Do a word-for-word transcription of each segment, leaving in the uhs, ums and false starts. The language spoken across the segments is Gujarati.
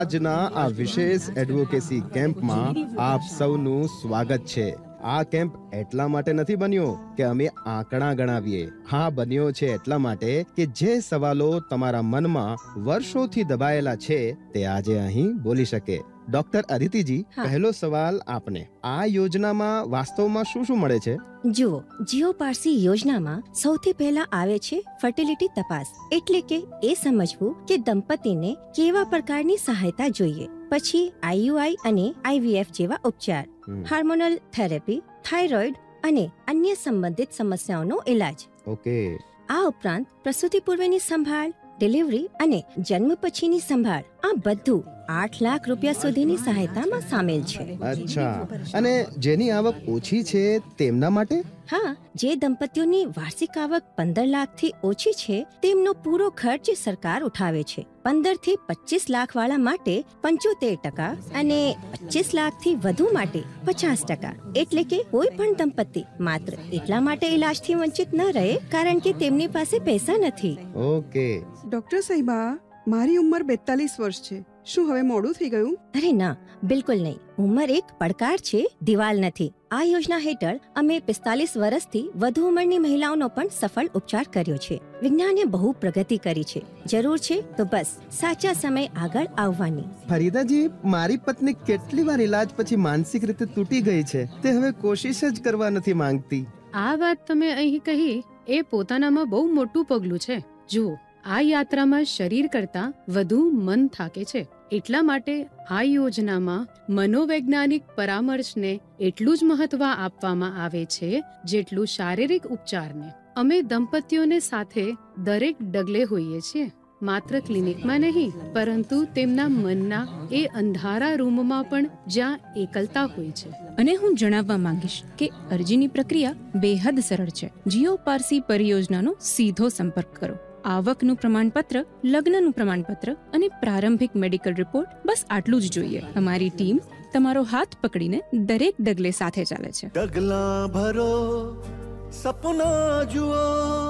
આજના આ વિશેષ એડવોકેસી કેમ્પમાં આપ સૌનું સ્વાગત છે. આ કેમ્પ એટલા માટે નથી બન્યો કે અમે આંકડા ગણાવીએ. હા, બન્યો છે એટલા માટે કે જે સવાલો તમારા મનમાં વર્ષોથી દબાયેલા છે તે આજે અહીં બોલી શકે. ડોક્ટર અદિતિજી, પહેલો સવાલ આપને. આ યોજનામાં વાસ્તવમાં શું શું મળે છે? જુઓ, જીઓપારસી યોજનામાં સૌથી પહેલા આવે છે ફર્ટિલિટી તપાસ, એટલે કે એ સમજવું કે દંપતીને કેવા પ્રકારની સહાયતા જોઈએ. પછી આઈયુઆઈ અને આઈવીએફ જેવા ઉપચાર, હાર્મોનલ થેરેપી, થાઇરોઇડ અને અન્ય સંબંધિત સમસ્યાઓનો ઇલાજ. ઓકે. આ ઉપરાંત પ્રસૂતિ પૂર્વેની સંભાળ, ડિલિવરી અને જન્મ પછીની સંભાળ, આ બધું આઠ લાખ રૂપિયા સુધીની સહાયતામાં સામેલ છે. અચ્છા, અને જેની આવક ઓછી છે તેમના માટે? હા, જે દંપતીઓની વાર્ષિક આવક પંદર લાખ થી ઓછી છે તેમનો પૂરો ખર્ચ સરકાર ઉઠાવે છે. પંદર થી પચીસ લાખ વાળા માટે પંચોતેર ટકા અને પચીસ લાખ થી વધુ માટે પચાસ ટકા. એટલે કે કોઈ પણ દંપતી માત્ર એટલા માટે ઈલાજથી વંચિત ન રહે કારણ કે તેમની પાસે પૈસા નથી. ઓકે. ડોક્ટર સાહેબા, મારી ઉંમર બેતાલીસ વર્ષ છે. શું હવે મોડું થઈ ગયું? અરે ના, બિલકુલ નહીં. ઉંમર એક પડકાર છે, દિવાલ નથી. આ યોજના હેઠળ અમે પિસ્તાલીસ વર્ષથી વધુ ઉંમરની મહિલાઓનો પણ સફળ ઉપચાર કર્યો છે. વિજ્ઞાને બહુ પ્રગતિ કરી છે. જરૂર છે તો બસ સાચા સમય આગળ આવવાની. ફરીદાજી, મારી પત્ની કેટલી વાર ઇલાજ પછી માનસિક રીતે તૂટી ગઈ છે. તે હવે કોશિશ જ કરવા નથી માંગતી. આ વાત તમે અહીં કહી એ પોતાનામાં બહુ મોટું પગલું છે. જુઓ, આ યાત્રામાં શરીર કરતા વધુ મન થાકે છે. એટલા માટે આ યોજનામાં મનોવૈજ્ઞાનિક પરામર્શને એટલું જ મહત્વ આપવામાં આવે છે જેટલું શારીરિક ઉપચારને. અમે દંપતીઓને સાથે દરેક ડગલે હોઈએ છીએ, માત્ર ક્લિનિકમાં નહીં પરંતુ તેમના મનના એ અંધારા રૂમમાં પણ જ્યાં એકલતા હોય છે. અને હું જણાવવા માંગીશ કે અરજીની પ્રક્રિયા બેહદ સરળ છે. જીઓપારસી પરિયોજનાનો સીધો સંપર્ક કરો. આવકનું પ્રમાણપત્ર, લગ્નનું પ્રમાણપત્ર અને પ્રારંભિક મેડિકલ રિપોર્ટ, બસ આટલું જ જોઈએ. અમારી ટીમ તમારો હાથ પકડીને દરેક ડગલે સાથે ચાલે છે. ડગલા ભરો, સપના જુઓ,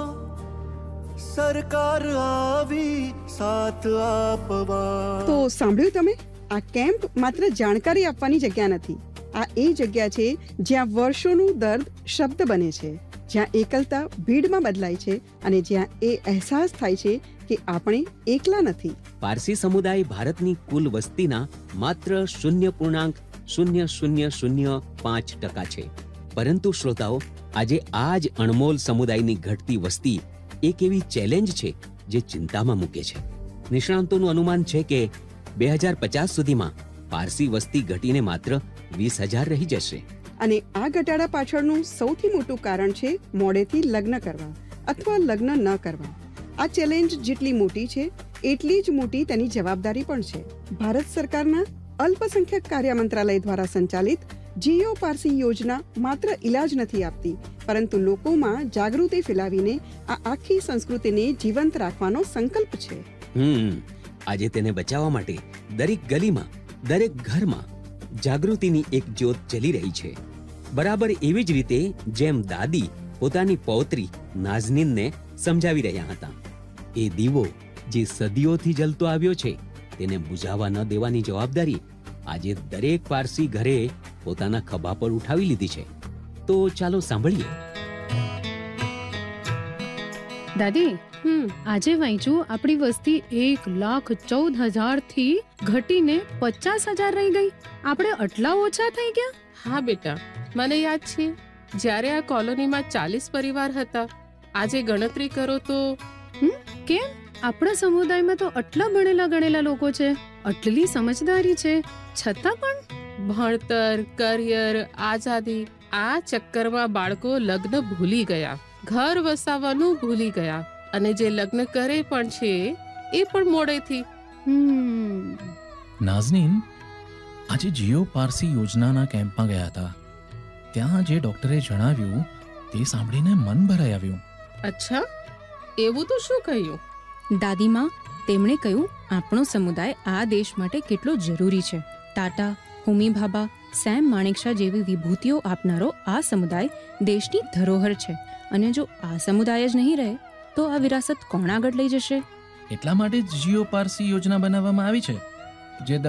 સરકાર આવી સાથ આપવા. તો સાંભળ્યું તમે? આ કેમ્પ માત્ર જાણકારી આપવાની જગ્યા નથી. આ એ જગ્યા છે જ્યાં વર્ષોનું દર્દ શબ્દ બને છે, જ્યાં એકલતા ભીડમાં બદલાય છે અને જ્યાં એ અહેસાસ થાય છે કે આપણે એકલા નથી. પારસી સમુદાય ભારતની કુલ વસ્તીના માત્ર શૂન્ય પૂર્ણાંક શૂન્ય શૂન્ય શૂન્ય પાંચ ટકા છે. પરંતુ શ્રોતાઓ, આજે આ જ અણમોલ સમુદાયની ઘટતી વસ્તી એક એવી ચેલેન્જ છે જે ચિંતામાં મૂકે છે. નિષ્ણાંતોનું અનુમાન છે કે બે હજાર પચાસ સુધીમાં પારસી વસ્તી ઘટીને માત્ર વીસ હજાર રહી જશે. અને આ ઘટાડા પાછળનું સૌથી મોટું કારણ છે મોડેથી લગ્ન કરવા અથવા લગ્ન ન કરવા. આ ચેલેન્જ જેટલી મોટી છે એટલી જ મોટી તેની જવાબદારી પણ છે. ભારત સરકારના અલ્પસંખ્યક કાર્ય મંત્રાલય દ્વારા સંચાલિત જીઓપારસી યોજના માત્ર ઇલાજ નથી આપતી, પરંતુ લોકોમાં જાગૃતિ ફેલાવીને આ આખી સંસ્કૃતિને જીવંત રાખવાનો સંકલ્પ છે. હમ આજે તેને બચાવવા માટે દરેક ગલીમાં, દરેક ઘરમાં જાગૃતિની એક જ્યોત જલી રહી છે. બરાબર એવી જ રીતે જેમ દાદી પોતાની પૌત્રી નાઝનીનને સમજાવી રહ્યા હતા. એ દીવો જે સદીઓથી જલતો આવ્યો છે તેને બુઝાવવા ન દેવાની જવાબદારી આજે દરેક પારસી ઘરે પોતાના ખભા પર ઉઠાવી લીધી છે. તો ચાલો સાંભળીએ. દાદી, આજે વાંચ્યું આપણી વસ્તી એક લાખ ચૌદ હજાર થી ઘટીને પચાસ હજાર રહી ગઈ. આપણે આટલા ઓછા થઈ ગયા? હા બેટા, મને યાદ છે જ્યારે આ કોલોનીમાં ચાલીસ પરિવાર હતા. આજે ગણતરી કરો તો કેમ? આપણા સમુદાયમાં તો આટલા ભણેલા ગણેલા લોકો છે, આટલી સમજદારી છે, છતાં પણ ભણતર, કરિયર, આઝાદી, આ ચક્કરમાં બાળકો લગ્ન ભૂલી ગયા, ઘર વસાવવાનું ભૂલી ગયા અને જે લગ્ન કરે પણ છે એ પણ મોડેથી. નાઝનીન, આજે જીઓપારસી યોજનાના કેમ્પમાં ગયા હતા. ત્યાં જે ડોક્ટરે જણાવ્યું તે સાંભળીને મન ભરાઈ આવ્યું. અચ્છા, એવું તો શું કહ્યું? દાદીમાં, તેમણે કહ્યું આપણો સમુદાય આ દેશ માટે કેટલો જરૂરી છે. ટાટા, હોમી ભાભા, સેમ માણેકશા જેવી વિભૂતિઓ આપનારો આ સમુદાય દેશની ધરોહર છે અને જો આ સમુદાય જ નહીં રહે તો આ વિરાસત કોણ આગળ લઈ જશે? એટલા માટે જ જીઓપારસી યોજના બનાવવામાં આવી છે, જે